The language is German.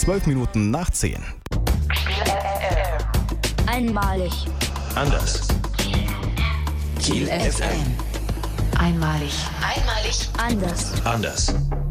12 Minuten nach 10. Einmalig. Anders. Kiel FM. Einmalig. Einmalig. Anders. Anders.